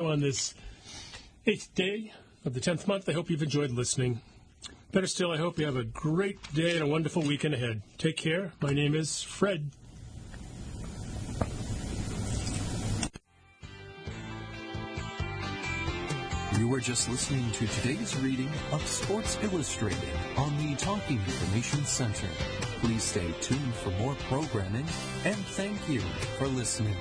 on this 8th day of the 10th month. I hope you've enjoyed listening. Better still, I hope you have a great day and a wonderful weekend ahead. Take care. My name is Fred. You were just listening to today's reading of Sports Illustrated on the Talking Information Center. Please stay tuned for more programming, and thank you for listening.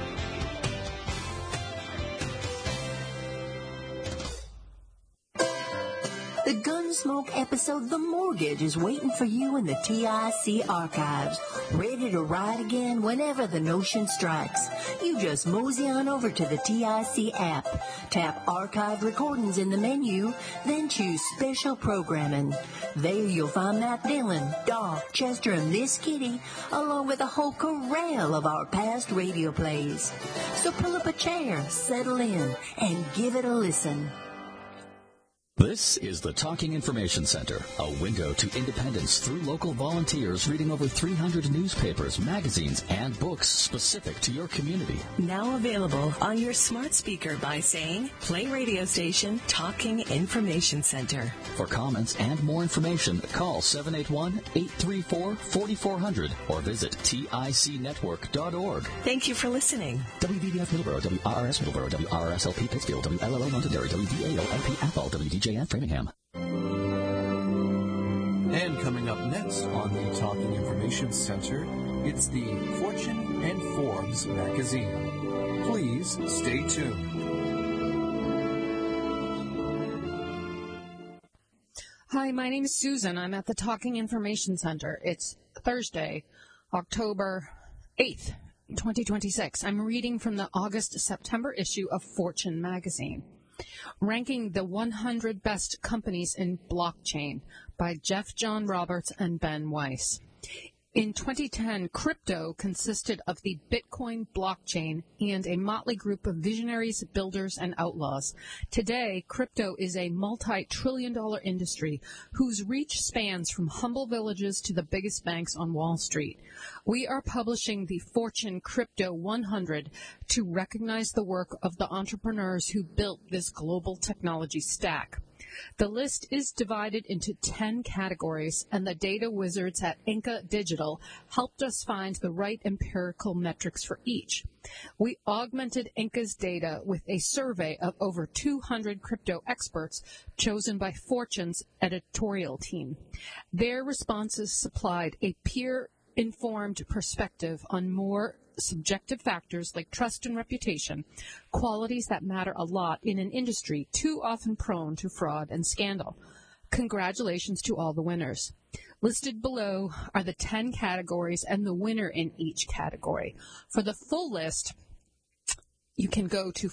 The Gunsmoke episode The Mortgage is waiting for you in the TIC archives, ready to ride again whenever the notion strikes. You just mosey on over to the TIC app, tap Archived Recordings in the menu, then choose Special Programming. There you'll find Matt Dillon, Doc, Chester, and Miss Kitty, along with a whole corral of our past radio plays. So pull up a chair, settle in, and give it a listen. This is the Talking Information Center, a window to independence through local volunteers reading over 300 newspapers, magazines, and books specific to your community. Now available on your smart speaker by saying, play radio station Talking Information Center. For comments and more information, call 781-834-4400 or visit ticnetwork.org. Thank you for listening. WVDF Middleborough, WRRS Middleborough, WRSLP Pittsfield, WLLO Londonderry, WDAO-LP Athol, WDJF Framingham. And coming up next on the Talking Information Center, it's the Fortune and Forbes magazine. Please stay tuned. Hi, my name is Susan. I'm at the Talking Information Center. It's Thursday, October 8th, 2026. I'm reading from the August-September issue of Fortune magazine. Ranking the 100 Best Companies in Blockchain by Jeff John Roberts and Ben Weiss. In 2010, crypto consisted of the Bitcoin blockchain and a motley group of visionaries, builders, and outlaws. Today, crypto is a multi-trillion-dollar industry whose reach spans from humble villages to the biggest banks on Wall Street. We are publishing the Fortune Crypto 100 to recognize the work of the entrepreneurs who built this global technology stack. The list is divided into 10 categories, and the data wizards at Inca Digital helped us find the right empirical metrics for each. We augmented Inca's data with a survey of over 200 crypto experts chosen by Fortune's editorial team. Their responses supplied a peer-informed perspective on more subjective factors like trust and reputation, qualities that matter a lot in an industry too often prone to fraud and scandal. Congratulations to all the winners. Listed below are the 10 categories and the winner in each category. For the full list, you can go to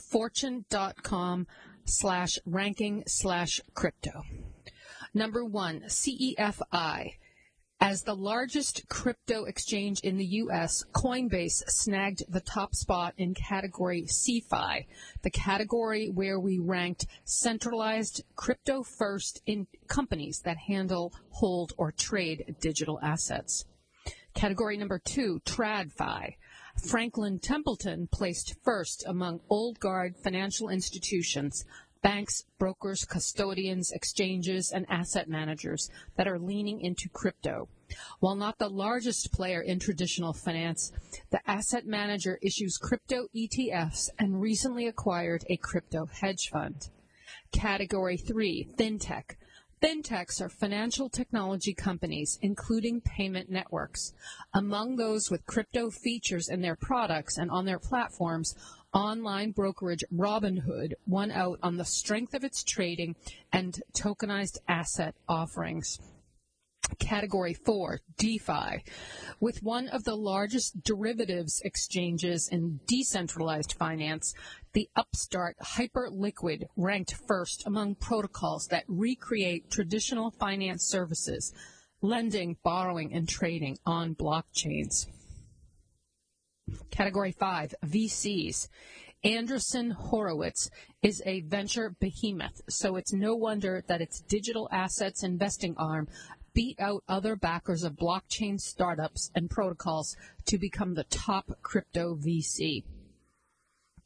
fortune.com/ranking/crypto. Number 1, CEFI. As the largest crypto exchange in the U.S., Coinbase snagged the top spot in category CeFi, the category where we ranked centralized crypto first in companies that handle, hold, or trade digital assets. Category number 2, TradFi. Franklin Templeton placed first among old guard financial institutions, banks, brokers, custodians, exchanges, and asset managers that are leaning into crypto. While not the largest player in traditional finance, the asset manager issues crypto ETFs and recently acquired a crypto hedge fund. Category 3, FinTech. Fintechs are financial technology companies, including payment networks. Among those with crypto features in their products and on their platforms, online brokerage Robinhood won out on the strength of its trading and tokenized asset offerings. Category 4, DeFi. With one of the largest derivatives exchanges in decentralized finance, the upstart Hyperliquid ranked first among protocols that recreate traditional finance services, lending, borrowing, and trading on blockchains. Category 5, VCs. Andreessen Horowitz is a venture behemoth, so it's no wonder that its digital assets investing arm beat out other backers of blockchain startups and protocols to become the top crypto VC.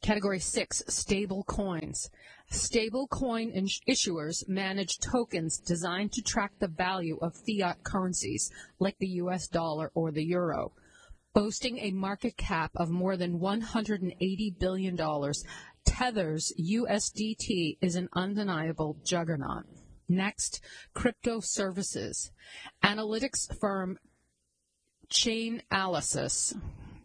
Category 6, stable coins. Stable coin issuers manage tokens designed to track the value of fiat currencies like the US dollar or the euro. Boasting a market cap of more than $180 billion, Tether's USDT is an undeniable juggernaut. Next, crypto services. Analytics firm Chainalysis,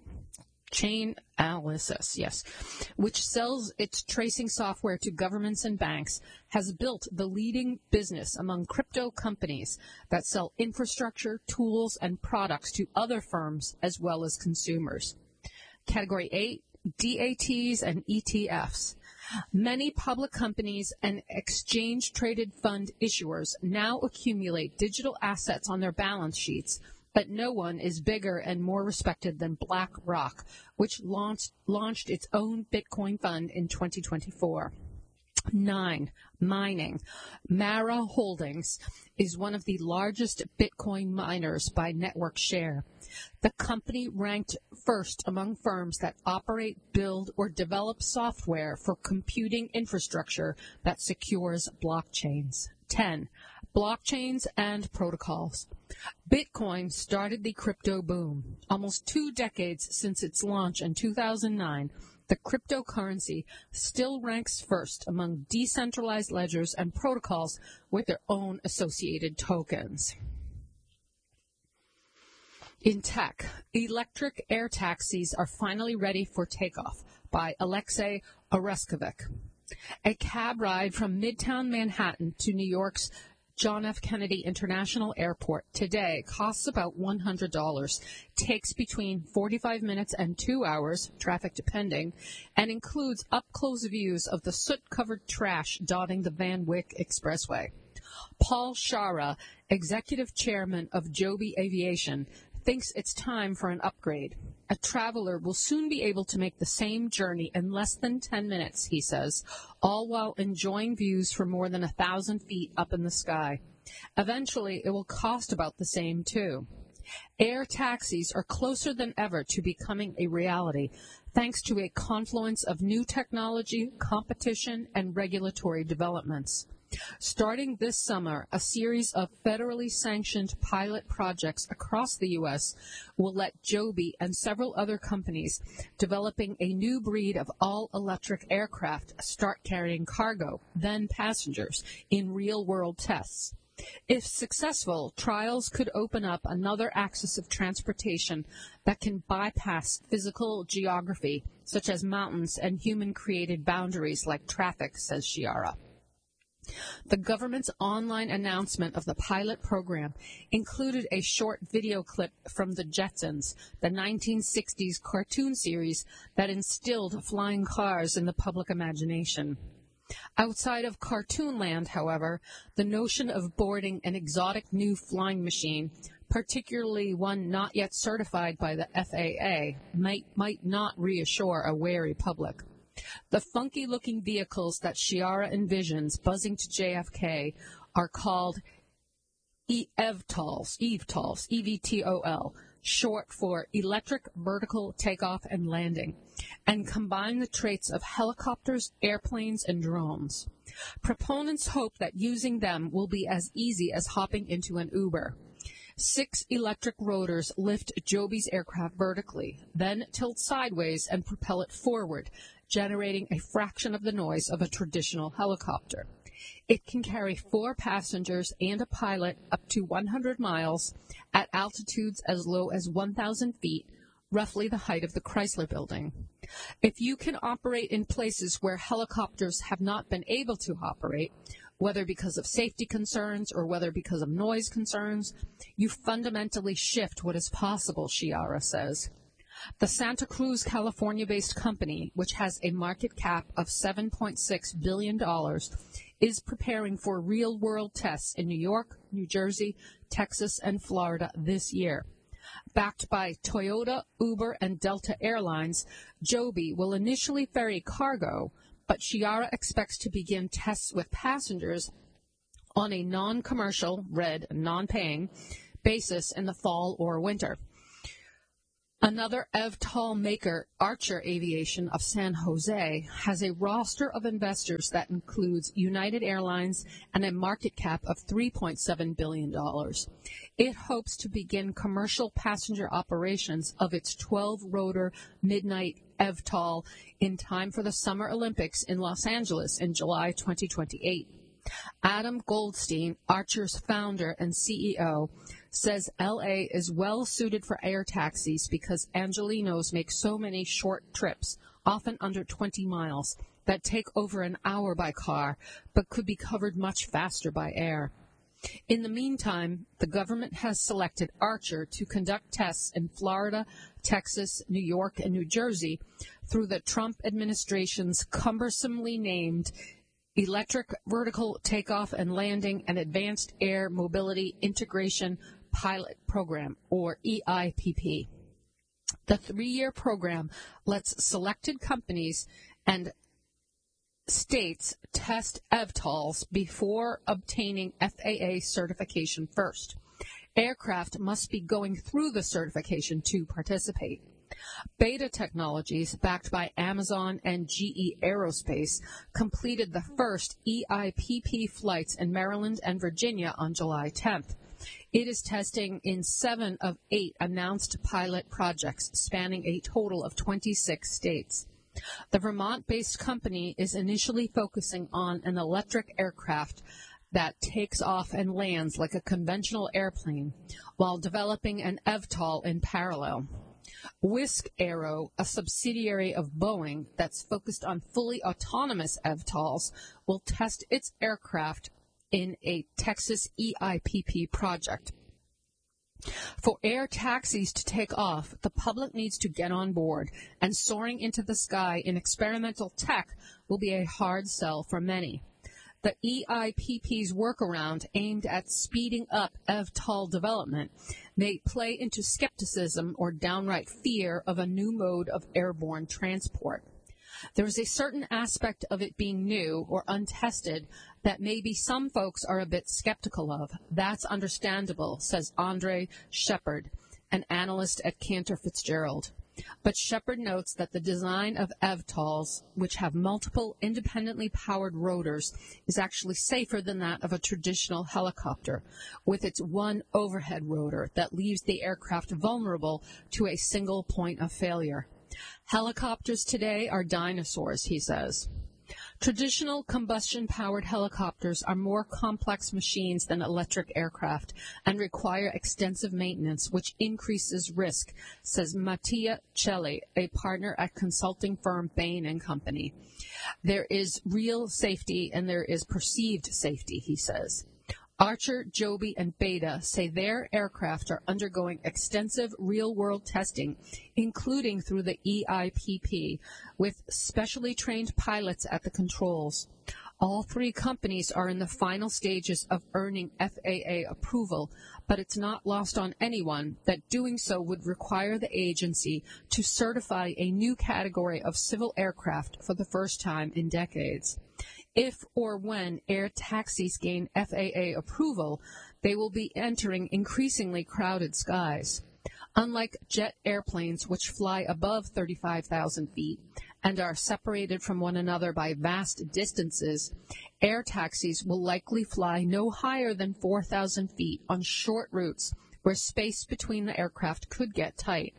yes, which sells its tracing software to governments and banks, has built the leading business among crypto companies that sell infrastructure, tools, and products to other firms as well as consumers. Category 8, DATs and ETFs. Many public companies and exchange-traded fund issuers now accumulate digital assets on their balance sheets, but no one is bigger and more respected than BlackRock, which launched its own Bitcoin fund in 2024. 9. Mining. Mara Holdings is one of the largest Bitcoin miners by network share. The company ranked first among firms that operate, build, or develop software for computing infrastructure that secures blockchains. 10. Blockchains and protocols. Bitcoin started the crypto boom. Almost 2 decades since its launch in 2009, the cryptocurrency still ranks first among decentralized ledgers and protocols with their own associated tokens. In tech, electric air taxis are finally ready for takeoff by Alexei Oreskovich. A cab ride from Midtown Manhattan to New York's John F. Kennedy International Airport today costs about $100, takes between 45 minutes and 2 hours, traffic depending, and includes up-close views of the soot-covered trash dotting the Van Wyck Expressway. Paul Shara, executive chairman of Joby Aviation, thinks it's time for an upgrade. A traveler will soon be able to make the same journey in less than 10 minutes, he says, all while enjoying views from more than 1,000 feet up in the sky. Eventually, it will cost about the same, too. Air taxis are closer than ever to becoming a reality, thanks to a confluence of new technology, competition, and regulatory developments. Starting this summer, a series of federally sanctioned pilot projects across the U.S. will let Joby and several other companies developing a new breed of all-electric aircraft start carrying cargo, then passengers, in real-world tests. If successful, trials could open up another axis of transportation that can bypass physical geography, such as mountains and human-created boundaries like traffic, says Chiara. The government's online announcement of the pilot program included a short video clip from the Jetsons, the 1960s cartoon series that instilled flying cars in the public imagination. Outside of cartoon land, however, the notion of boarding an exotic new flying machine, particularly one not yet certified by the FAA, might not reassure a wary public. The funky-looking vehicles that Chiara envisions buzzing to JFK are called EVTOLs, EVTOL, short for Electric Vertical Takeoff and Landing, and combine the traits of helicopters, airplanes, and drones. Proponents hope that using them will be as easy as hopping into an Uber. 6 electric rotors lift Joby's aircraft vertically, then tilt sideways and propel it forward, generating a fraction of the noise of a traditional helicopter. It can carry 4 passengers and a pilot up to 100 miles at altitudes as low as 1,000 feet, roughly the height of the Chrysler Building. If you can operate in places where helicopters have not been able to operate, whether because of safety concerns or whether because of noise concerns, you fundamentally shift what is possible, Chiara says. The Santa Cruz, California-based company, which has a market cap of $7.6 billion, is preparing for real-world tests in New York, New Jersey, Texas, and Florida this year. Backed by Toyota, Uber, and Delta Airlines, Joby will initially ferry cargo, but Chiara expects to begin tests with passengers on a non-commercial, non-paying, basis in the fall or winter. Another eVTOL maker, Archer Aviation of San Jose, has a roster of investors that includes United Airlines and a market cap of $3.7 billion. It hopes to begin commercial passenger operations of its 12-rotor Midnight eVTOL in time for the Summer Olympics in Los Angeles in July 2028. Adam Goldstein, Archer's founder and CEO, says LA is well suited for air taxis because Angelenos make so many short trips, often under 20 miles, that take over an hour by car, but could be covered much faster by air. In the meantime, the government has selected Archer to conduct tests in Florida, Texas, New York, and New Jersey through the Trump administration's cumbersomely named Electric Vertical Takeoff and Landing and Advanced Air Mobility Integration Pilot Program, or EIPP. The 3-year program lets selected companies and states test eVTOLs before obtaining FAA certification first. Aircraft must be going through the certification to participate. Beta Technologies, backed by Amazon and GE Aerospace, completed the first EIPP flights in Maryland and Virginia on July 10th. It is testing in 7 of 8 announced pilot projects spanning a total of 26 states. The Vermont-based company is initially focusing on an electric aircraft that takes off and lands like a conventional airplane, while developing an eVTOL in parallel. Wisk Aero, a subsidiary of Boeing that's focused on fully autonomous eVTOLs, will test its aircraft in a Texas EIPP project. For air taxis to take off, the public needs to get on board, and soaring into the sky in experimental tech will be a hard sell for many. The EIPP's workaround aimed at speeding up eVTOL development may play into skepticism or downright fear of a new mode of airborne transport. There is a certain aspect of it being new or untested that maybe some folks are a bit skeptical of. That's understandable, says Andre Shepard, an analyst at Cantor Fitzgerald. But Shepard notes that the design of eVTOLs, which have multiple independently powered rotors, is actually safer than that of a traditional helicopter, with its one overhead rotor that leaves the aircraft vulnerable to a single point of failure. Helicopters today are dinosaurs, he says. Traditional combustion-powered helicopters are more complex machines than electric aircraft and require extensive maintenance, which increases risk, says Mattia Celli, a partner at consulting firm Bain & Company. There is real safety and there is perceived safety, he says. Archer, Joby, and Beta say their aircraft are undergoing extensive real-world testing, including through the EIPP, with specially trained pilots at the controls. All 3 companies are in the final stages of earning FAA approval, but it's not lost on anyone that doing so would require the agency to certify a new category of civil aircraft for the first time in decades. If or when air taxis gain FAA approval, they will be entering increasingly crowded skies. Unlike jet airplanes, which fly above 35,000 feet and are separated from one another by vast distances, air taxis will likely fly no higher than 4,000 feet on short routes where space between the aircraft could get tight.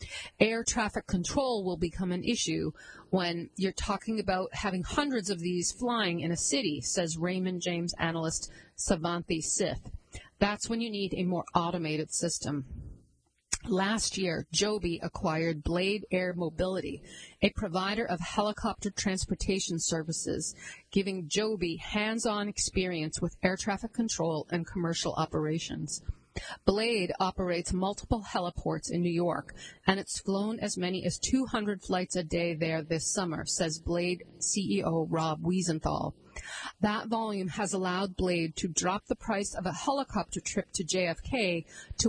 Air traffic control will become an issue when you're talking about having hundreds of these flying in a city, says Raymond James analyst Savanthi Sith. That's when you need a more automated system. Last year, Joby acquired Blade Air Mobility, a provider of helicopter transportation services, giving Joby hands-on experience with air traffic control and commercial operations. Blade operates multiple heliports in New York, and it's flown as many as 200 flights a day there this summer, says Blade CEO Rob Wiesenthal. That volume has allowed Blade to drop the price of a helicopter trip to JFK to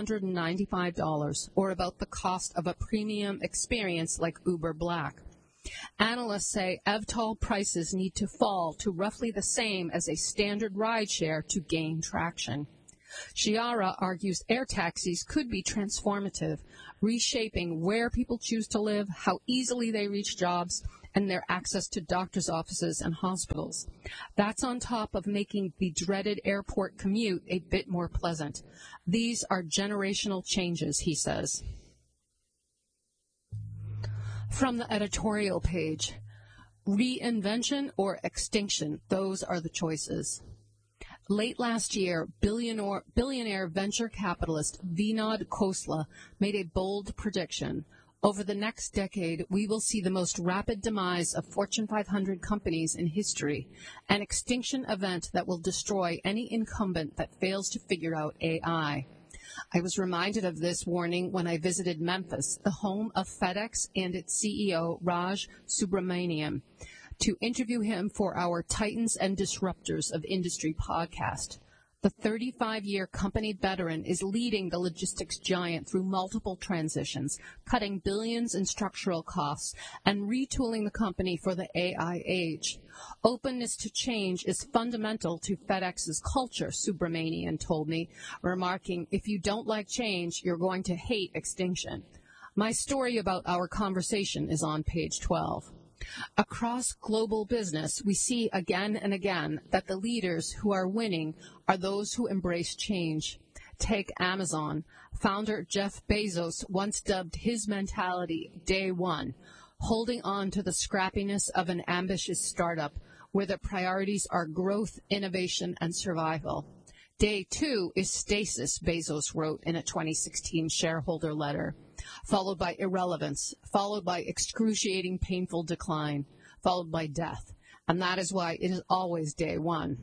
$195, or about the cost of a premium experience like Uber Black. Analysts say eVTOL prices need to fall to roughly the same as a standard rideshare to gain traction. Chiara argues air taxis could be transformative, reshaping where people choose to live, how easily they reach jobs, and their access to doctors' offices and hospitals. That's on top of making the dreaded airport commute a bit more pleasant. These are generational changes, he says. From the editorial page, reinvention or extinction, those are the choices. Late last year, billionaire venture capitalist Vinod Khosla made a bold prediction. Over the next decade, we will see the most rapid demise of Fortune 500 companies in history, an extinction event that will destroy any incumbent that fails to figure out AI. I was reminded of this warning when I visited Memphis, the home of FedEx and its CEO, Raj Subramaniam, to interview him for our Titans and Disruptors of Industry podcast. The 35-year company veteran is leading the logistics giant through multiple transitions, cutting billions in structural costs, and retooling the company for the AI age. Openness to change is fundamental to FedEx's culture, Subramanian told me, remarking, "If you don't like change, you're going to hate extinction." My story about our conversation is on page 12. Across global business, we see again and again that the leaders who are winning are those who embrace change. Take Amazon. Founder Jeff Bezos once dubbed his mentality Day One, holding on to the scrappiness of an ambitious startup where the priorities are growth, innovation, and survival. Day two is stasis, Bezos wrote in a 2016 shareholder letter, followed by irrelevance, followed by excruciating, painful decline, followed by death. And that is why it is always day one.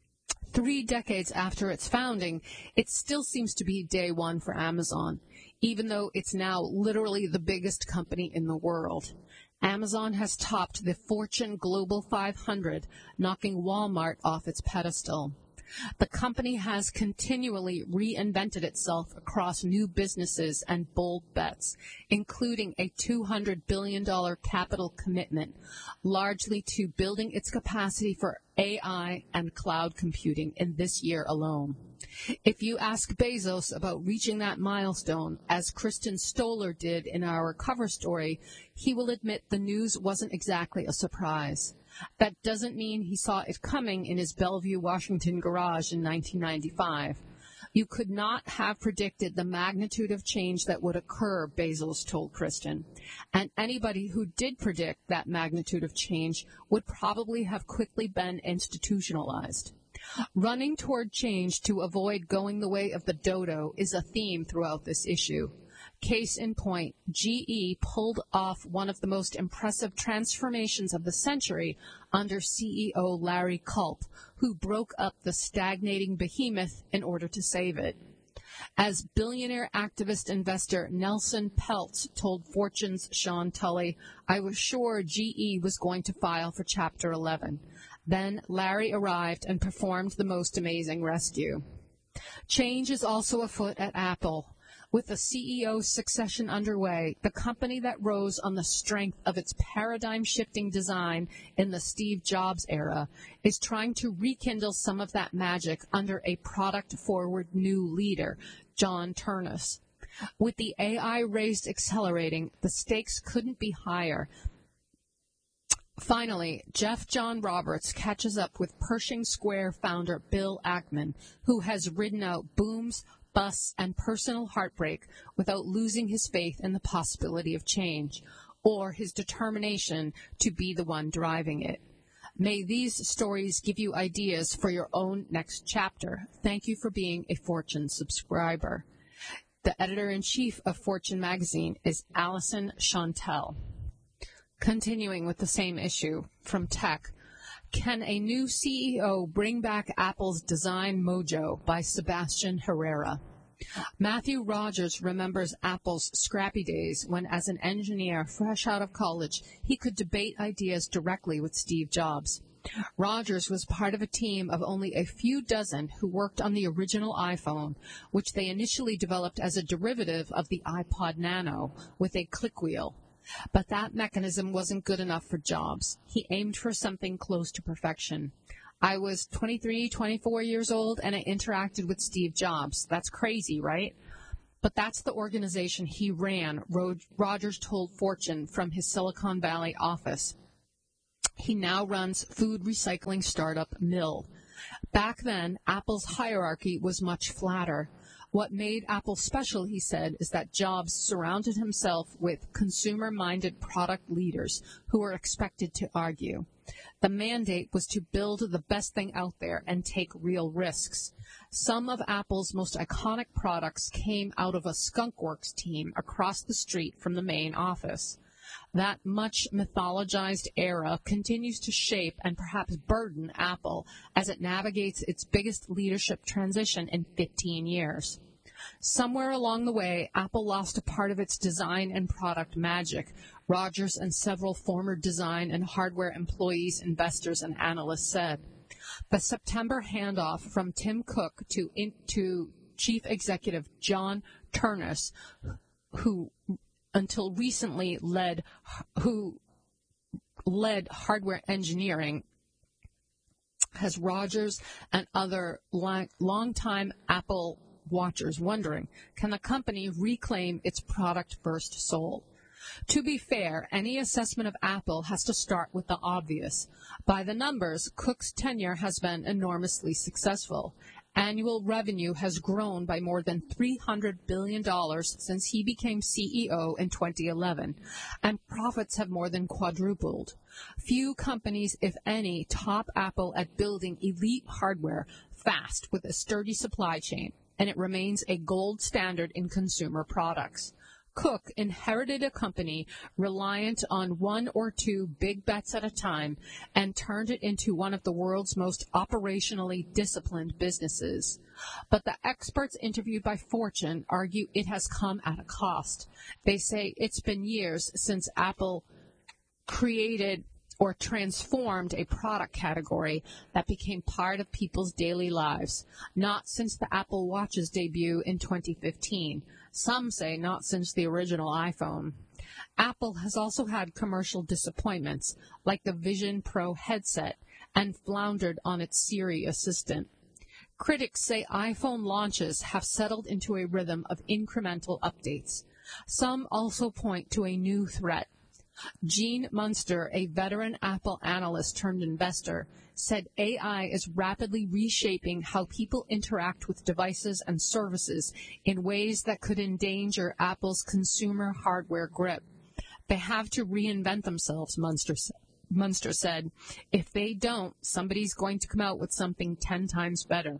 3 decades after its founding, it still seems to be day one for Amazon, even though it's now literally the biggest company in the world. Amazon has topped the Fortune Global 500, knocking Walmart off its pedestal. The company has continually reinvented itself across new businesses and bold bets, including a $200 billion capital commitment, largely to building its capacity for AI and cloud computing in this year alone. If you ask Bezos about reaching that milestone, as Kristen Stoller did in our cover story, he will admit the news wasn't exactly a surprise. That doesn't mean he saw it coming in his Bellevue, Washington garage in 1995. You could not have predicted the magnitude of change that would occur, Bezos told Kristen. And anybody who did predict that magnitude of change would probably have quickly been institutionalized. Running toward change to avoid going the way of the dodo is a theme throughout this issue. Case in point, GE pulled off one of the most impressive transformations of the century under CEO Larry Culp, who broke up the stagnating behemoth in order to save it. As billionaire activist investor Nelson Peltz told Fortune's Sean Tully, "I was sure GE was going to file for Chapter 11. Then Larry arrived and performed the most amazing rescue." Change is also afoot at Apple. With the CEO succession underway, the company that rose on the strength of its paradigm-shifting design in the Steve Jobs era is trying to rekindle some of that magic under a product-forward new leader, John Ternus. With the AI race accelerating, the stakes couldn't be higher. Finally, Jeff John Roberts catches up with Pershing Square founder Bill Ackman, who has ridden out booms, busts, and personal heartbreak without losing his faith in the possibility of change, or his determination to be the one driving it. May these stories give you ideas for your own next chapter. Thank you for being a Fortune subscriber. The editor-in-chief of Fortune magazine is Allison Chantel. Continuing with the same issue, from Tech, Can a New CEO Bring Back Apple's Design Mojo by Sebastian Herrera. Matthew Rogers remembers Apple's scrappy days when, as an engineer fresh out of college, he could debate ideas directly with Steve Jobs. Rogers was part of a team of only a few dozen who worked on the original iPhone, which they initially developed as a derivative of the iPod Nano with a click wheel. But that mechanism wasn't good enough for Jobs. He aimed for something close to perfection. I was 23, 24 years old, and I interacted with Steve Jobs. That's crazy, right? But that's the organization he ran, Rogers told Fortune from his Silicon Valley office. He now runs food recycling startup Mill. Back then, Apple's hierarchy was much flatter. What made Apple special, he said, is that Jobs surrounded himself with consumer-minded product leaders who were expected to argue. The mandate was to build the best thing out there and take real risks. Some of Apple's most iconic products came out of a skunkworks team across the street from the main office. That much mythologized era continues to shape and perhaps burden Apple as it navigates its biggest leadership transition in 15 years. Somewhere along the way, Apple lost a part of its design and product magic, Rogers and several former design and hardware employees, investors, and analysts said. The September handoff from Tim Cook to Chief Executive John Ternus, who until recently led hardware engineering, has Rogers and other longtime Apple watchers wondering, can the company reclaim its product-first soul? To be fair, any assessment of Apple has to start with the obvious. By the numbers, Cook's tenure has been enormously successful. Annual revenue has grown by more than $300 billion since he became CEO in 2011, and profits have more than quadrupled. Few companies, if any, top Apple at building elite hardware fast with a sturdy supply chain, and it remains a gold standard in consumer products. Cook inherited a company reliant on one or two big bets at a time and turned it into one of the world's most operationally disciplined businesses. But the experts interviewed by Fortune argue it has come at a cost. They say it's been years since Apple created or transformed a product category that became part of people's daily lives, not since the Apple Watch's debut in 2015. Some say not since the original iPhone. Apple has also had commercial disappointments, like the Vision Pro headset, and floundered on its Siri assistant. Critics say iPhone launches have settled into a rhythm of incremental updates. Some also point to a new threat. Gene Munster, a veteran Apple analyst turned investor, said AI is rapidly reshaping how people interact with devices and services in ways that could endanger Apple's consumer hardware grip. They have to reinvent themselves, Munster said. If they don't, somebody's going to come out with something 10 times better.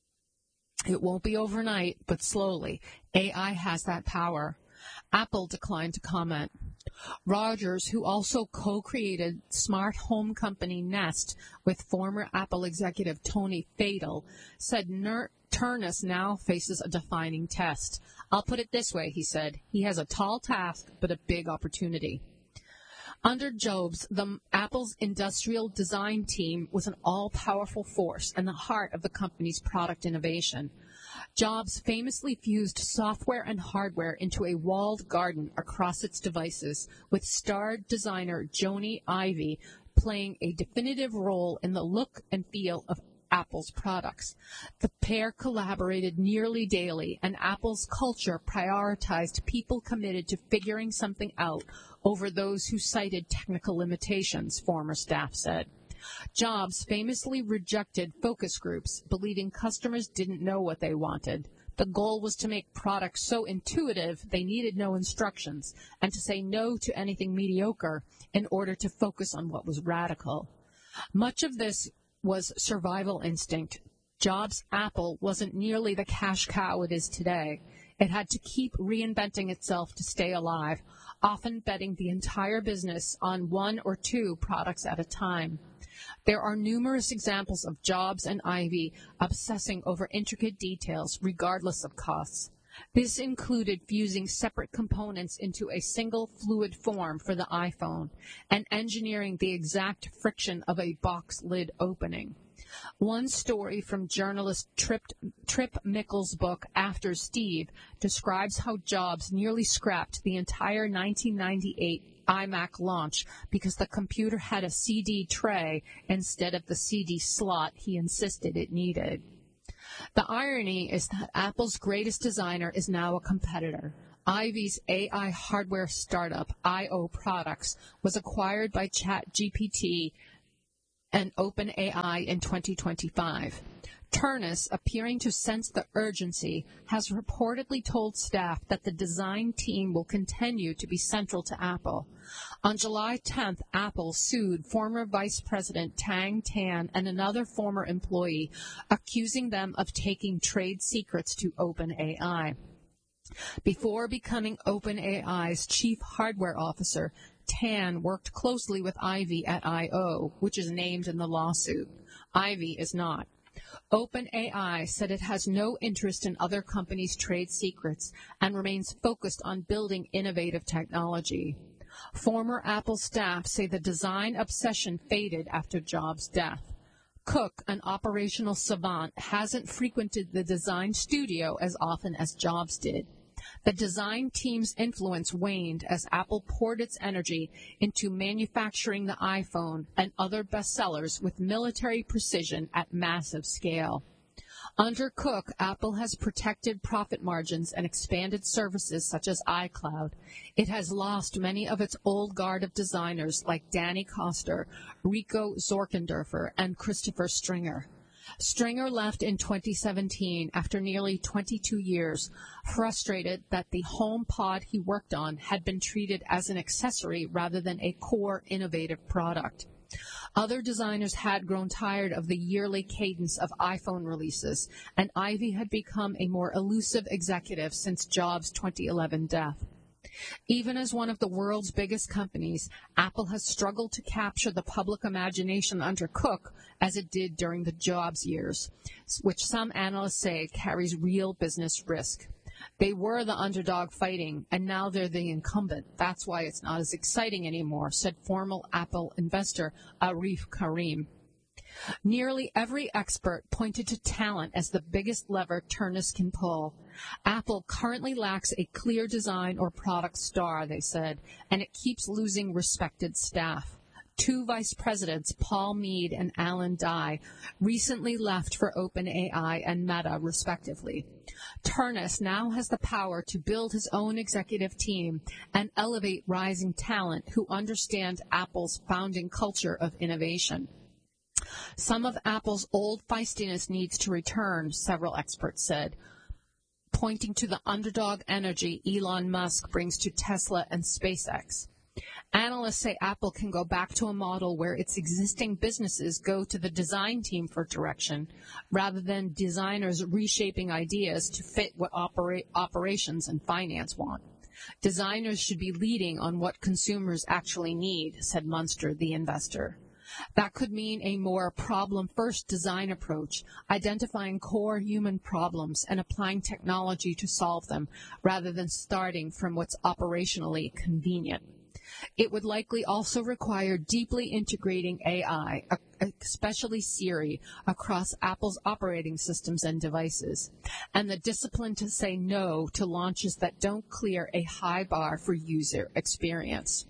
It won't be overnight, but slowly. AI has that power. Apple declined to comment. Rogers, who also co-created smart home company Nest with former Apple executive Tony Fadell, said Ternus now faces a defining test. I'll put it this way, he said. He has a tall task, but a big opportunity. Under Jobs, Apple's industrial design team was an all-powerful force and the heart of the company's product innovation. Jobs famously fused software and hardware into a walled garden across its devices, with starred designer Jony Ive playing a definitive role in the look and feel of Apple's products. The pair collaborated nearly daily, and Apple's culture prioritized people committed to figuring something out over those who cited technical limitations, former staff said. Jobs famously rejected focus groups, believing customers didn't know what they wanted. The goal was to make products so intuitive they needed no instructions, and to say no to anything mediocre in order to focus on what was radical. Much of this was survival instinct. Jobs' Apple wasn't nearly the cash cow it is today. It had to keep reinventing itself to stay alive, often betting the entire business on one or two products at a time. There are numerous examples of Jobs and Ive obsessing over intricate details regardless of costs. This included fusing separate components into a single fluid form for the iPhone and engineering the exact friction of a box lid opening. One story from journalist Trip Mickle's book, After Steve, describes how Jobs nearly scrapped the entire 1998 iMac launch because the computer had a CD tray instead of the CD slot he insisted it needed. The irony is that Apple's greatest designer is now a competitor. Ivy's AI hardware startup, IO Products, was acquired by ChatGPT and OpenAI in 2025. Turnus, appearing to sense the urgency, has reportedly told staff that the design team will continue to be central to Apple. On July 10th, Apple sued former Vice President Tang Tan and another former employee, accusing them of taking trade secrets to OpenAI. Before becoming OpenAI's chief hardware officer, Tan worked closely with Ivy at I.O., which is named in the lawsuit. Ivy is not. OpenAI said it has no interest in other companies' trade secrets and remains focused on building innovative technology. Former Apple staff say the design obsession faded after Jobs' death. Cook, an operational savant, hasn't frequented the design studio as often as Jobs did. The design team's influence waned as Apple poured its energy into manufacturing the iPhone and other bestsellers with military precision at massive scale. Under Cook, Apple has protected profit margins and expanded services such as iCloud. It has lost many of its old guard of designers like Danny Koster, Rico Zorkendorfer, and Christopher Stringer. Stringer left in 2017 after nearly 22 years, frustrated that the HomePod he worked on had been treated as an accessory rather than a core innovative product. Other designers had grown tired of the yearly cadence of iPhone releases, and Ivy had become a more elusive executive since Jobs' 2011 death. Even as one of the world's biggest companies, Apple has struggled to capture the public imagination under Cook as it did during the Jobs years, which some analysts say carries real business risk. They were the underdog fighting, and now they're the incumbent. That's why it's not as exciting anymore, said former Apple investor Arif Karim. Nearly every expert pointed to talent as the biggest lever Turnus can pull. Apple currently lacks a clear design or product star, they said, and it keeps losing respected staff. Two vice presidents, Paul Mead and Alan Dye, recently left for OpenAI and Meta, respectively. Turnus now has the power to build his own executive team and elevate rising talent who understand Apple's founding culture of innovation. Some of Apple's old feistiness needs to return, several experts said, pointing to the underdog energy Elon Musk brings to Tesla and SpaceX. Analysts say Apple can go back to a model where its existing businesses go to the design team for direction, rather than designers reshaping ideas to fit what operations and finance want. Designers should be leading on what consumers actually need, said Munster, the investor. That could mean a more problem-first design approach, identifying core human problems and applying technology to solve them, rather than starting from what's operationally convenient. It would likely also require deeply integrating AI, especially Siri, across Apple's operating systems and devices, and the discipline to say no to launches that don't clear a high bar for user experience.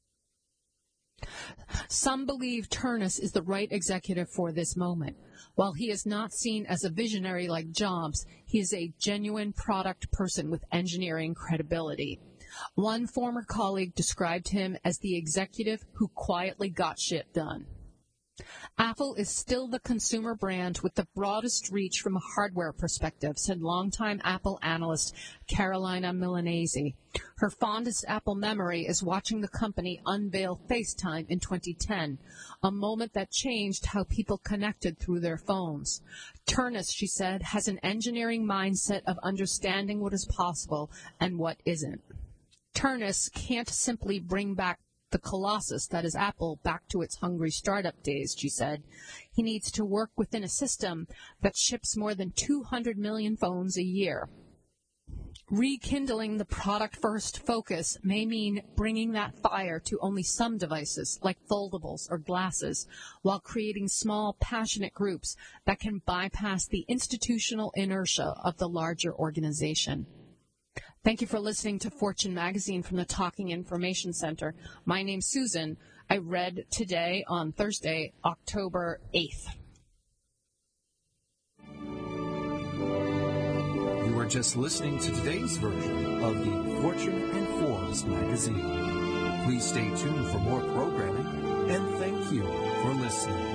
Some believe Turnus is the right executive for this moment. While he is not seen as a visionary like Jobs, he is a genuine product person with engineering credibility. One former colleague described him as the executive who quietly got shit done. Apple is still the consumer brand with the broadest reach from a hardware perspective, said longtime Apple analyst Carolina Milanese. Her fondest Apple memory is watching the company unveil FaceTime in 2010, a moment that changed how people connected through their phones. Turnus, she said, has an engineering mindset of understanding what is possible and what isn't. Turnus can't simply bring back the colossus that is Apple back to its hungry startup days, she said. He needs to work within a system that ships more than 200 million phones a year. Rekindling the product-first focus may mean bringing that fire to only some devices, like foldables or glasses, while creating small, passionate groups that can bypass the institutional inertia of the larger organization. Thank you for listening to Fortune Magazine from the Talking Information Center. My name's Susan. I read today on Thursday, October 8th. You are just listening to today's version of the Fortune and Forbes magazine. Please stay tuned for more programming, and thank you for listening.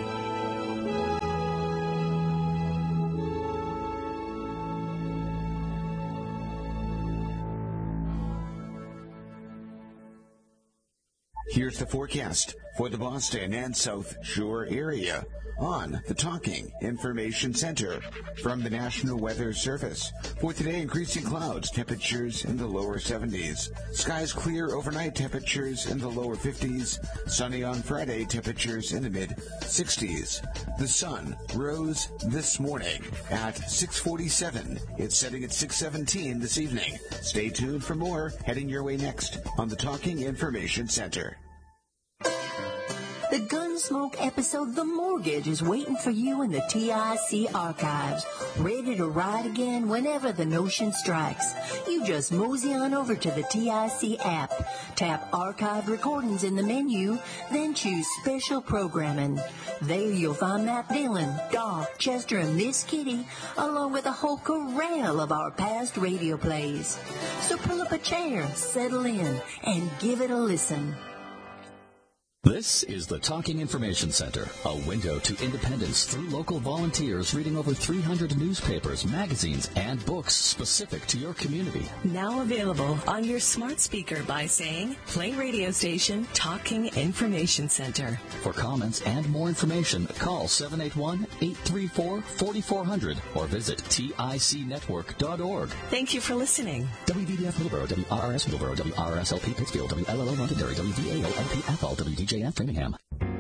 Here's the forecast for the Boston and South Shore area on the Talking Information Center from the National Weather Service. For today, increasing clouds, temperatures in the lower 70s. Skies clear overnight, temperatures in the lower 50s. Sunny on Friday, temperatures in the mid-60s. The sun rose this morning at 6:47. It's setting at 6:17 this evening. Stay tuned for more heading your way next on the Talking Information Center. The Gunsmoke episode The Mortgage is waiting for you in the TIC archives, ready to ride again whenever the notion strikes. You just mosey on over to the TIC app, tap Archive Recordings in the menu, then choose Special Programming. There you'll find Matt Dillon, Doc, Chester, and Miss Kitty, along with a whole corral of our past radio plays. So pull up a chair, settle in, and give it a listen. This is the Talking Information Center, a window to independence through local volunteers reading over 300 newspapers, magazines, and books specific to your community. Now available on your smart speaker by saying, play radio station Talking Information Center. For comments and more information, call 781-834-4400 or visit ticnetwork.org. Thank you for listening. WDDF Middleborough, WRRS Middleborough, WRSLP Pittsfield, WLLO Londonderry, WVAO-LP Ethel, WDJF Framingham.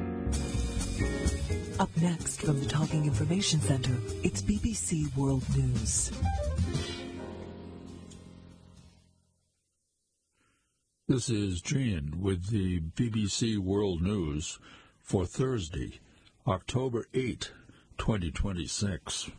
Up next from the Talking Information Center, it's BBC World News. This is Gene with the BBC World News for Thursday, October 8, 2026.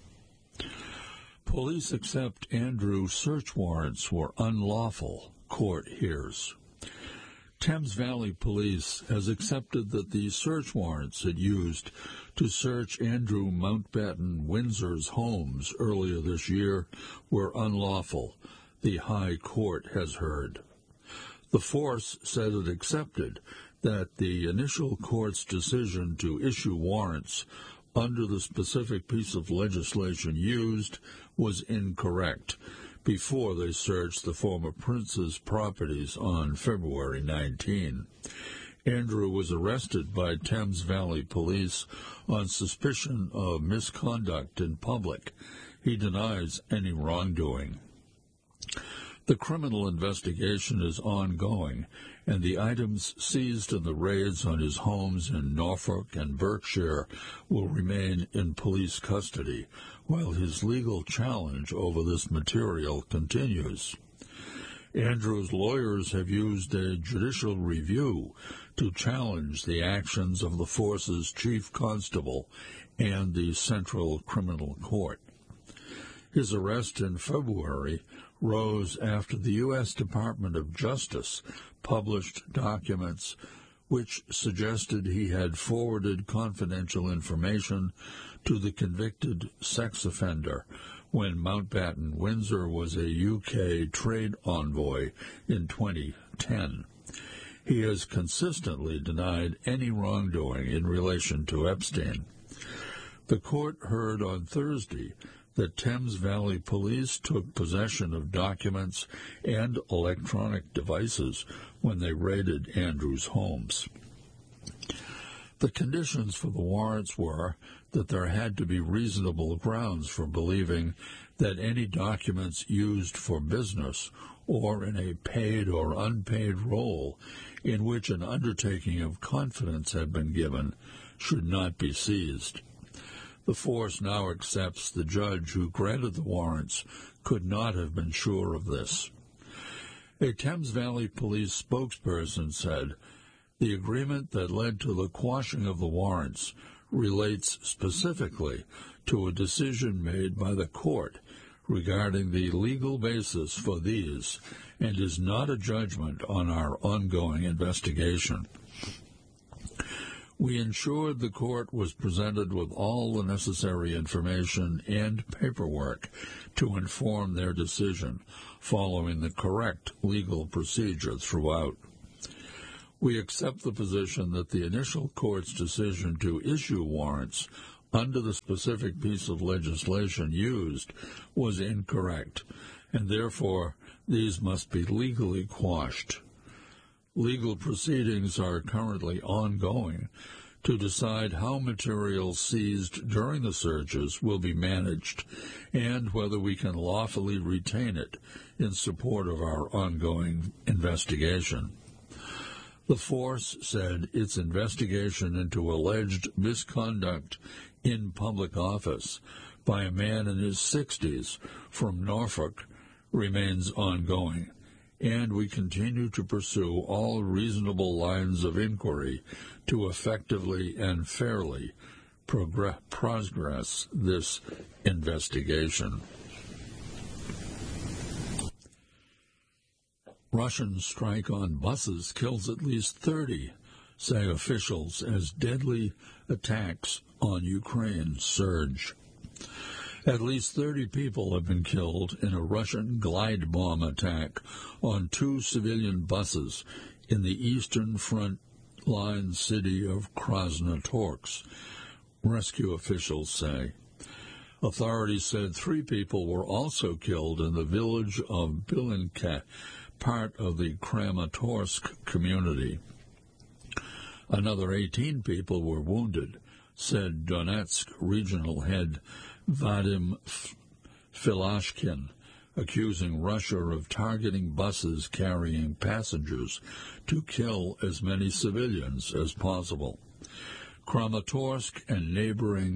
Police accept Andrew search warrants were unlawful, court hears. Thames Valley Police has accepted that the search warrants it used to search Andrew Mountbatten Windsor's homes earlier this year were unlawful, the High Court has heard. The force said it accepted that the initial court's decision to issue warrants under the specific piece of legislation used was incorrect before they searched the former prince's properties on February 19. Andrew was arrested by Thames Valley Police on suspicion of misconduct in public. He denies any wrongdoing. The criminal investigation is ongoing, and the items seized in the raids on his homes in Norfolk and Berkshire will remain in police custody, while his legal challenge over this material continues. Andrew's lawyers have used a judicial review to challenge the actions of the force's chief constable and the Central Criminal Court. His arrest in February rose after the U.S. Department of Justice published documents which suggested he had forwarded confidential information to the convicted sex offender when Mountbatten Windsor was a UK trade envoy in 2010. He has consistently denied any wrongdoing in relation to Epstein. The court heard on Thursday that Thames Valley Police took possession of documents and electronic devices when they raided Andrew's homes. The conditions for the warrants were that there had to be reasonable grounds for believing that any documents used for business or in a paid or unpaid role in which an undertaking of confidence had been given should not be seized. The force now accepts the judge who granted the warrants could not have been sure of this. A Thames Valley Police spokesperson said, "The agreement that led to the quashing of the warrants relates specifically to a decision made by the court regarding the legal basis for these and is not a judgment on our ongoing investigation. We ensured the court was presented with all the necessary information and paperwork to inform their decision, following the correct legal procedure throughout. We accept the position that the initial court's decision to issue warrants under the specific piece of legislation used was incorrect, and therefore these must be legally quashed. Legal proceedings are currently ongoing to decide how material seized during the searches will be managed and whether we can lawfully retain it in support of our ongoing investigation. The force said its investigation into alleged misconduct in public office by a man in his 60s from Norfolk remains ongoing, and we continue to pursue all reasonable lines of inquiry to effectively and fairly progress this investigation. Russian strike on buses kills at least 30, say officials, as deadly attacks on Ukraine surge. At least 30 people have been killed in a Russian glide bomb attack on 2 civilian buses in the eastern front line city of Krasnotorsk, rescue officials say. Authorities said 3 people were also killed in the village of Bilinka, part of the Kramatorsk community. Another 18 people were wounded, said Donetsk regional head Vadim Filashkin, accusing Russia of targeting buses carrying passengers to kill as many civilians as possible. Kramatorsk and neighboring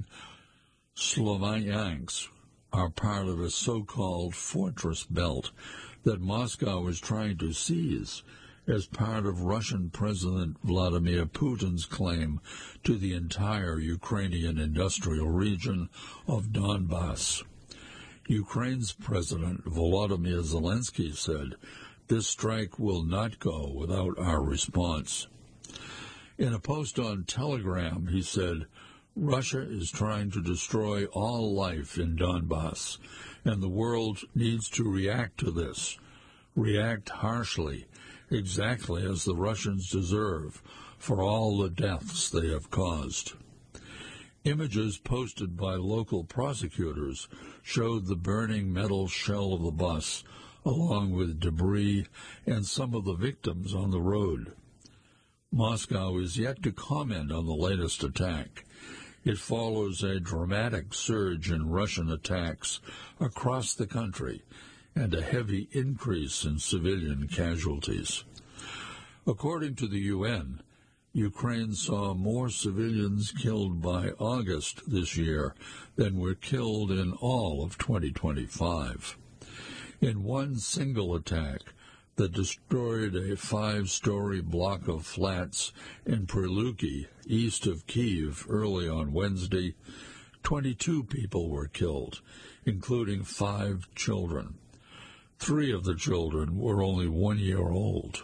Sloviansk are part of a so-called fortress belt that Moscow is trying to seize as part of Russian President Vladimir Putin's claim to the entire Ukrainian industrial region of Donbass. Ukraine's President Volodymyr Zelensky said, "This strike will not go without our response." In a post on Telegram, he said, "Russia is trying to destroy all life in Donbass, and the world needs to react to this, react harshly, exactly as the Russians deserve, for all the deaths they have caused." Images posted by local prosecutors showed the burning metal shell of the bus, along with debris and some of the victims on the road. Moscow is yet to comment on the latest attack. It follows a dramatic surge in Russian attacks across the country and a heavy increase in civilian casualties. According to the UN, Ukraine saw more civilians killed by August this year than were killed in all of 2025. In one single attack that destroyed a 5-story block of flats in Pryluki, east of Kyiv, early on Wednesday, 22 people were killed, including 5 children. 3 of the children were only 1 year old.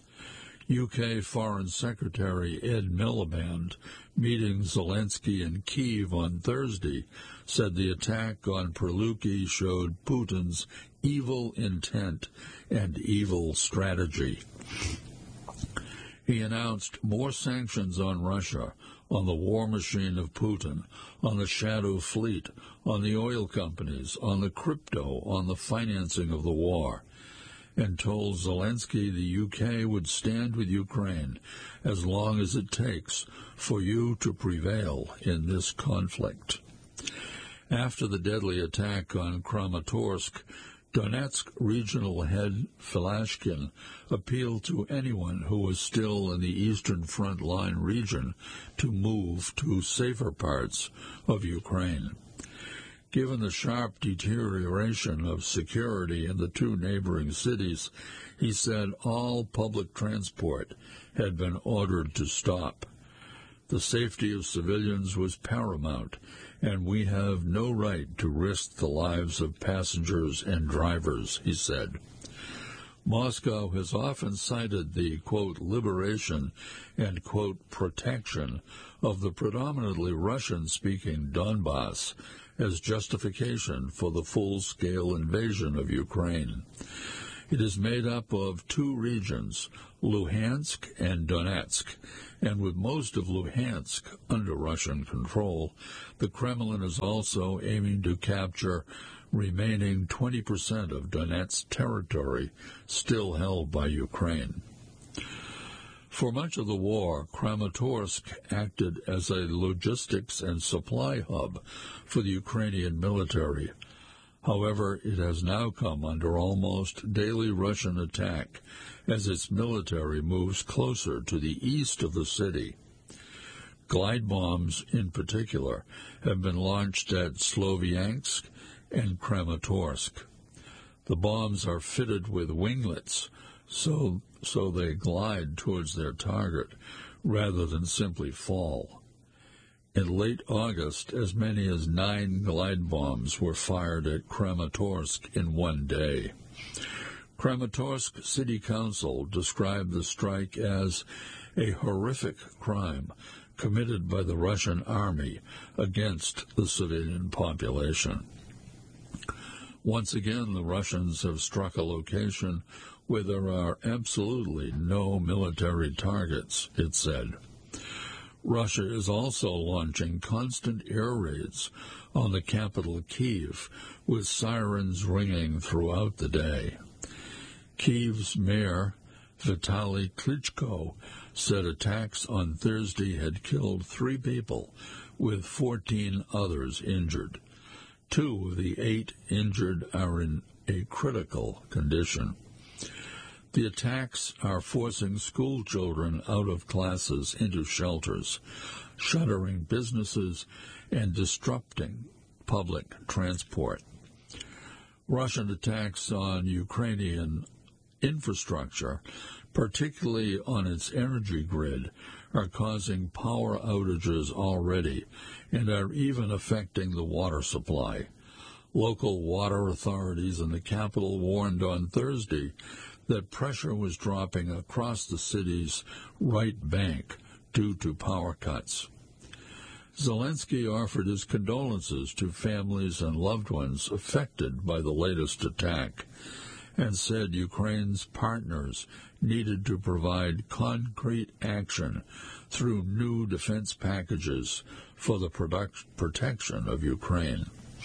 UK Foreign Secretary Ed Miliband, meeting Zelensky in Kyiv on Thursday, said the attack on Pryluki showed Putin's evil intent and evil strategy. He announced more sanctions on Russia, on the war machine of Putin, on the shadow fleet, on the oil companies, on the crypto, on the financing of the war, and told Zelensky the UK would stand with Ukraine as long as it takes for you to prevail in this conflict. After the deadly attack on Kramatorsk, Donetsk regional head Filashkin appealed to anyone who was still in the eastern front line region to move to safer parts of Ukraine. Given the sharp deterioration of security in the 2 neighboring cities, he said all public transport had been ordered to stop. The safety of civilians was paramount, and we have no right to risk the lives of passengers and drivers, he said. Moscow has often cited the, quote, liberation and, quote, protection of the predominantly Russian-speaking Donbass as justification for the full-scale invasion of Ukraine. It is made up of two regions, Luhansk and Donetsk, and with most of Luhansk under Russian control, the Kremlin is also aiming to capture remaining 20% of Donetsk territory still held by Ukraine. For much of the war, Kramatorsk acted as a logistics and supply hub for the Ukrainian military. However, it has now come under almost daily Russian attack as its military moves closer to the east of the city. Glide bombs, in particular, have been launched at Sloviansk and Kramatorsk. The bombs are fitted with winglets, so they glide towards their target rather than simply fall. In late August, as many as 9 glide bombs were fired at Kramatorsk in one day. Kramatorsk City Council described the strike as a horrific crime committed by the Russian army against the civilian population. Once again, the Russians have struck a location where there are absolutely no military targets, it said. Russia is also launching constant air raids on the capital, Kyiv, with sirens ringing throughout the day. Kyiv's mayor, Vitaly Klitschko, said attacks on Thursday had killed 3 people, with 14 others injured. 2 of the 8 injured are in a critical condition. The attacks are forcing school children out of classes into shelters, shuttering businesses, and disrupting public transport. Russian attacks on Ukrainian infrastructure, particularly on its energy grid, are causing power outages already and are even affecting the water supply. Local water authorities in the capital warned on Thursday that pressure was dropping across the city's right bank due to power cuts. Zelensky offered his condolences to families and loved ones affected by the latest attack and said Ukraine's partners needed to provide concrete action through new defense packages for the protection of Ukraine.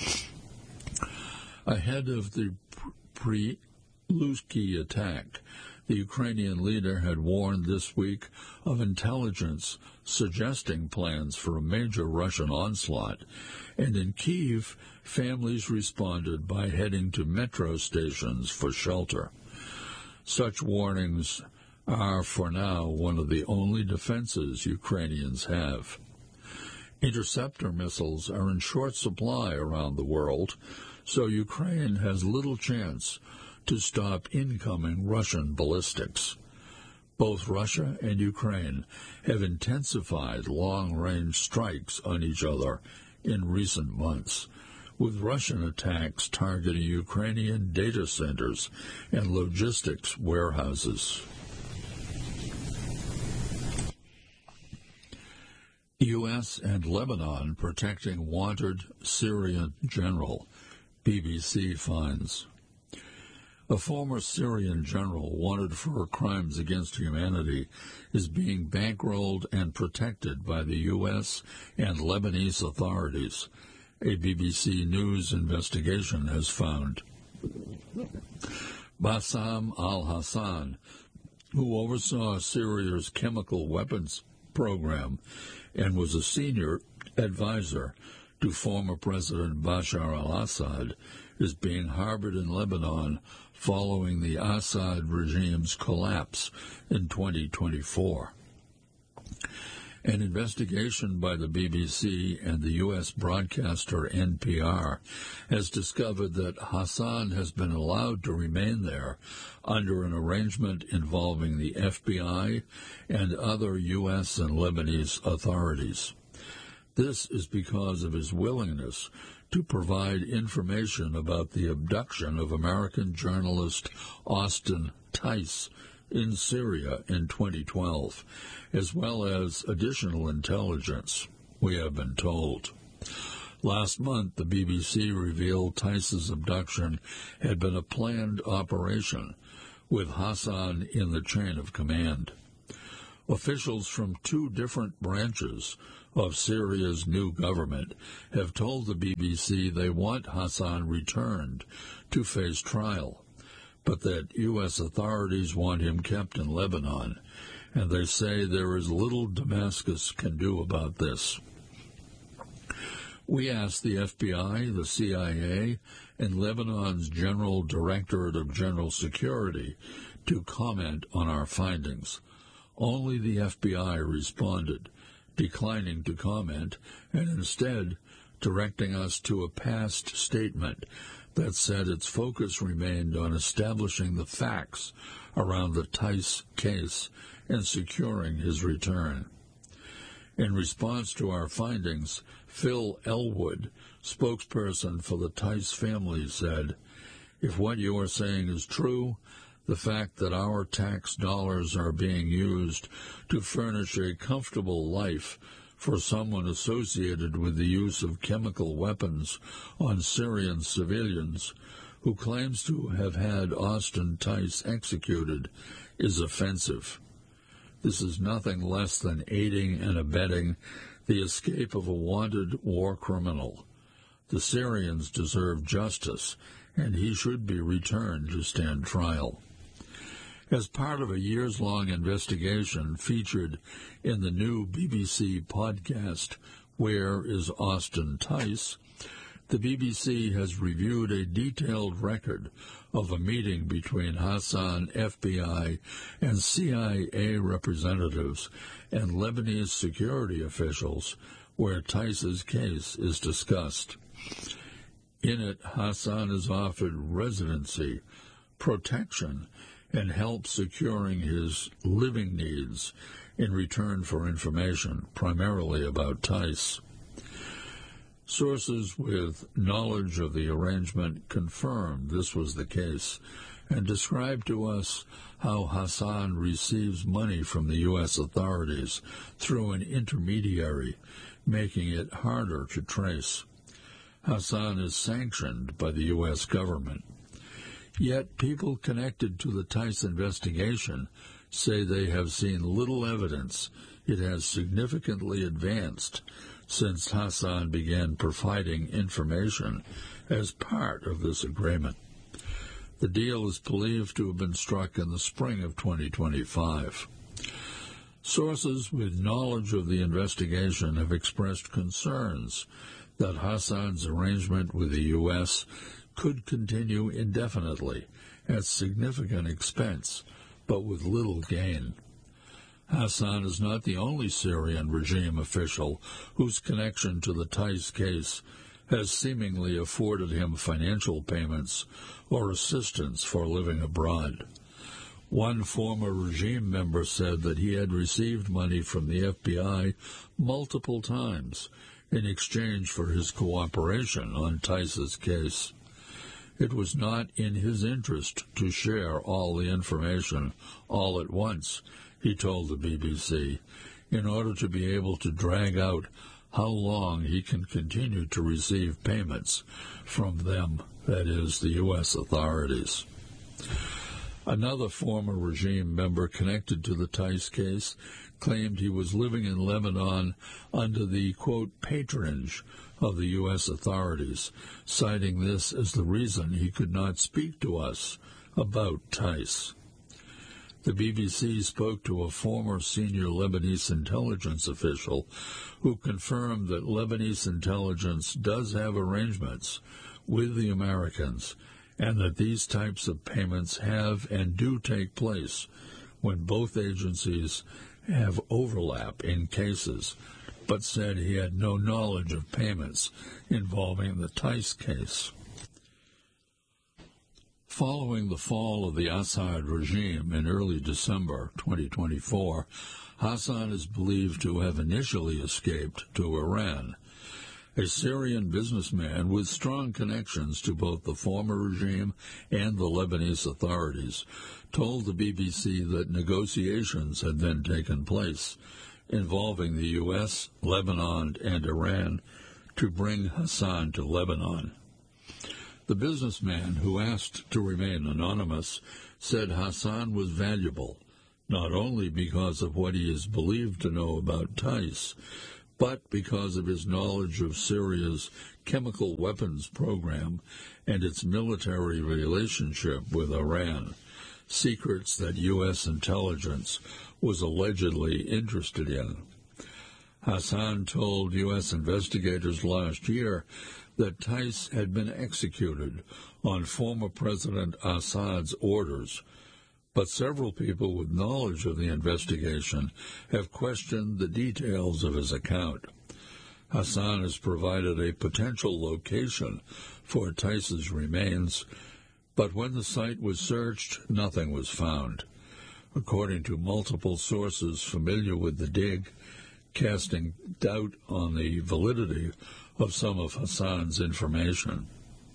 Ahead of the Prylutsky attack, the Ukrainian leader had warned this week of intelligence suggesting plans for a major Russian onslaught, and in Kyiv, families responded by heading to metro stations for shelter. Such warnings are, for now, one of the only defenses Ukrainians have. Interceptor missiles are in short supply around the world, so Ukraine has little chance to stop incoming Russian ballistics. Both Russia and Ukraine have intensified long-range strikes on each other in recent months, with Russian attacks targeting Ukrainian data centers and logistics warehouses. U.S. and Lebanon protecting wanted Syrian general, BBC finds. A former Syrian general wanted for crimes against humanity is being bankrolled and protected by the U.S. and Lebanese authorities, a BBC News investigation has found. Bassam al-Hassan, who oversaw Syria's chemical weapons program and was a senior advisor to former President Bashar al-Assad, is being harbored in Lebanon following the Assad regime's collapse in 2024. An investigation by the BBC and the U.S. broadcaster NPR has discovered that Hassan has been allowed to remain there under an arrangement involving the FBI and other U.S. and Lebanese authorities. This is because of his willingness to provide information about the abduction of American journalist Austin Tice in Syria in 2012, as well as additional intelligence, we have been told. Last month, the BBC revealed Tice's abduction had been a planned operation, with Hassan in the chain of command. Officials from 2 different branches of Syria's new government have told the BBC they want Hassan returned to face trial, but that U.S. authorities want him kept in Lebanon, and they say there is little Damascus can do about this. We asked the FBI, the CIA, and Lebanon's General Directorate of General Security to comment on our findings. Only the FBI responded, declining to comment, and instead directing us to a past statement that said its focus remained on establishing the facts around the Tice case and securing his return. In response to our findings, Phil Elwood, spokesperson for the Tice family, said, "If what you are saying is true, the fact that our tax dollars are being used to furnish a comfortable life for someone associated with the use of chemical weapons on Syrian civilians who claims to have had Austin Tice executed is offensive. This is nothing less than aiding and abetting the escape of a wanted war criminal. The Syrians deserve justice, and he should be returned to stand trial." As part of a years-long investigation featured in the new BBC podcast, Where is Austin Tice?, the BBC has reviewed a detailed record of a meeting between Hassan, FBI, and CIA representatives and Lebanese security officials where Tice's case is discussed. In it, Hassan is offered residency, protection, and help securing his living needs in return for information, primarily about Tice. Sources with knowledge of the arrangement confirmed this was the case and described to us how Hassan receives money from the U.S. authorities through an intermediary, making it harder to trace. Hassan is sanctioned by the U.S. government. Yet people connected to the Tice investigation say they have seen little evidence it has significantly advanced since Hassan began providing information as part of this agreement. The deal is believed to have been struck in the spring of 2025. Sources with knowledge of the investigation have expressed concerns that Hassan's arrangement with the U.S. could continue indefinitely at significant expense, but with little gain. Hassan is not the only Syrian regime official whose connection to the Tice case has seemingly afforded him financial payments or assistance for living abroad. One former regime member said that he had received money from the FBI multiple times in exchange for his cooperation on Tice's case. It was not in his interest to share all the information all at once, he told the BBC, in order to be able to drag out how long he can continue to receive payments from them, that is, the U.S. authorities. Another former regime member connected to the Tice case claimed he was living in Lebanon under the, quote, patronage of the U.S. authorities, citing this as the reason he could not speak to us about Tice. The BBC spoke to a former senior Lebanese intelligence official who confirmed that Lebanese intelligence does have arrangements with the Americans and that these types of payments have and do take place when both agencies have overlap in cases, but said he had no knowledge of payments involving the Tice case. Following the fall of the Assad regime in early December 2024, Hassan is believed to have initially escaped to Iran. A Syrian businessman with strong connections to both the former regime and the Lebanese authorities told the BBC that negotiations had then taken place involving the U.S., Lebanon, and Iran to bring Hassan to Lebanon. The businessman, who asked to remain anonymous, said Hassan was valuable, not only because of what he is believed to know about Tice, but because of his knowledge of Syria's chemical weapons program and its military relationship with Iran, secrets that U.S. intelligence was allegedly interested in. Hassan told U.S. investigators last year that Tice had been executed on former President Assad's orders, but several people with knowledge of the investigation have questioned the details of his account. Hassan has provided a potential location for Tice's remains, but when the site was searched, nothing was found, according to multiple sources familiar with the dig, casting doubt on the validity of some of Hassan's information.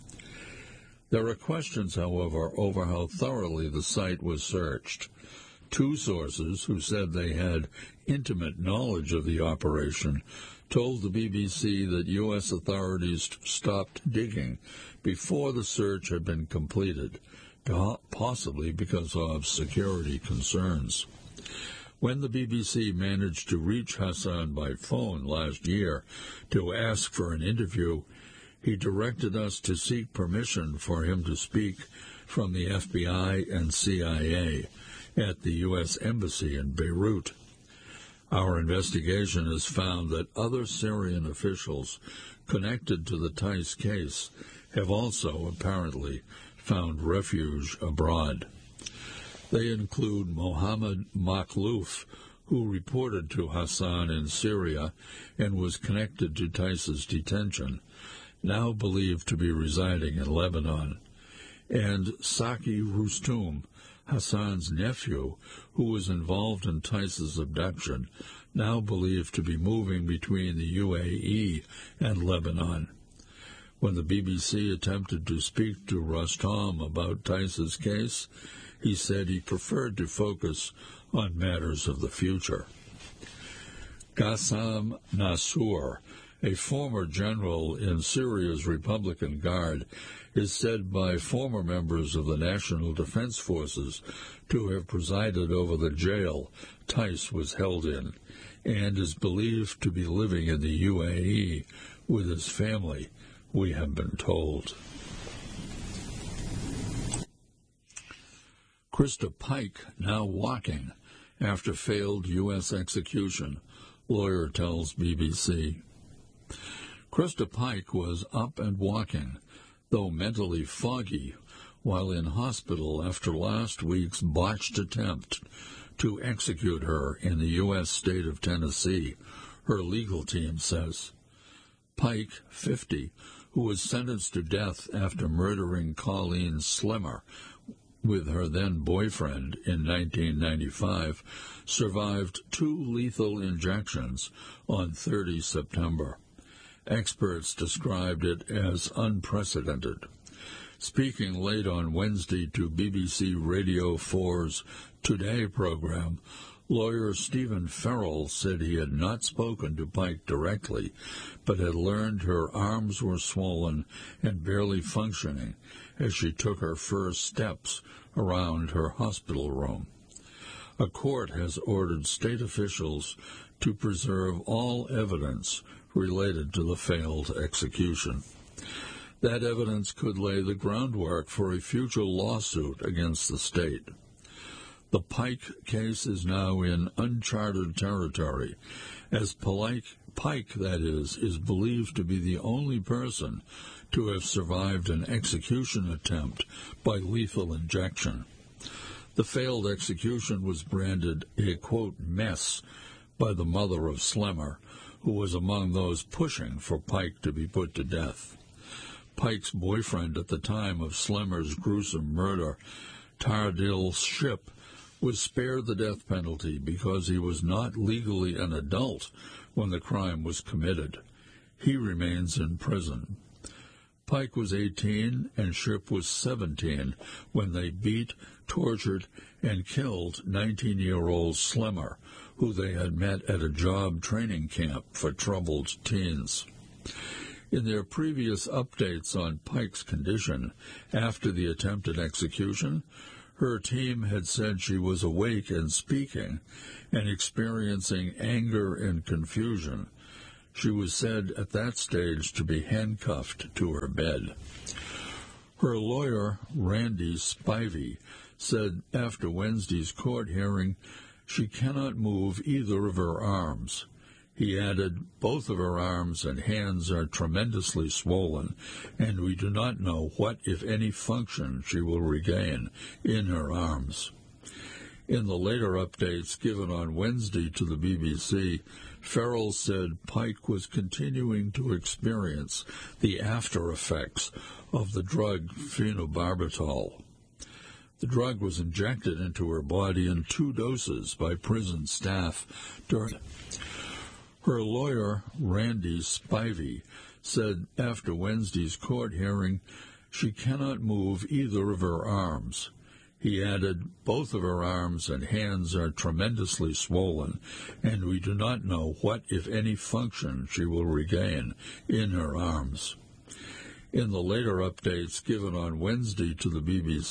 There are questions, however, over how thoroughly the site was searched. Two sources who said they had intimate knowledge of the operation told the BBC that U.S. authorities stopped digging before the search had been completed, possibly because of security concerns. When the BBC managed to reach Hassan by phone last year to ask for an interview, he directed us to seek permission for him to speak from the FBI and CIA at the U.S. Embassy in Beirut. Our investigation has found that other Syrian officials connected to the Tice case have also apparently found refuge abroad. They include Mohammed Makhlouf, who reported to Hassan in Syria and was connected to Tice's detention, now believed to be residing in Lebanon, and Saki Rustum, Hassan's nephew, who was involved in Tice's abduction, now believed to be moving between the UAE and Lebanon. When the BBC attempted to speak to Rustam about Tice's case, he said he preferred to focus on matters of the future. Qassam Nassour, a former general in Syria's Republican Guard, is said by former members of the National Defense Forces to have presided over the jail Tice was held in, and is believed to be living in the UAE with his family, we have been told. Krista Pike now walking after failed U.S. execution, lawyer tells BBC. Krista Pike was up and walking, though mentally foggy, while in hospital after last week's botched attempt to execute her in the U.S. state of Tennessee, her legal team says. Pike, 50, who was sentenced to death after murdering Colleen Slimmer with her then-boyfriend in 1995, survived 2 lethal injections on 30 September. Experts described it as unprecedented. Speaking late on Wednesday to BBC Radio 4's Today program, lawyer Stephen Farrell said he had not spoken to Pike directly, but had learned her arms were swollen and barely functioning as she took her first steps around her hospital room. A court has ordered state officials to preserve all evidence related to the failed execution. That evidence could lay the groundwork for a future lawsuit against the state. The Pike case is now in uncharted territory, as Pike, that is believed to be the only person to have survived an execution attempt by lethal injection. The failed execution was branded a, quote, mess by the mother of Slemmer, who was among those pushing for Pike to be put to death. Pike's boyfriend at the time of Slemmer's gruesome murder, Tardil Ship, was spared the death penalty because he was not legally an adult when the crime was committed. He remains in prison. Pike was 18 and Ship was 17 when they beat, tortured, and killed 19-year-old Slemmer, who they had met at a job training camp for troubled teens. In their previous updates on Pike's condition after the attempted execution, her team had said she was awake and speaking and experiencing anger and confusion. She was said at that stage to be handcuffed to her bed. Her lawyer, Randy Spivey, said after Wednesday's court hearing she cannot move either of her arms. He added, both of her arms and hands are tremendously swollen, and we do not know what, if any, function she will regain in her arms. In the later updates given on Wednesday to the BBC, Farrell said Pike was continuing to experience the after effects of the drug phenobarbital. The drug was injected into her body in 2 doses by prison staff during. Her lawyer, Randy Spivey, said after Wednesday's court hearing she cannot move either of her arms. He added, both of her arms and hands are tremendously swollen, and we do not know what, if any, function she will regain in her arms. In the later updates given on Wednesday to the BBC,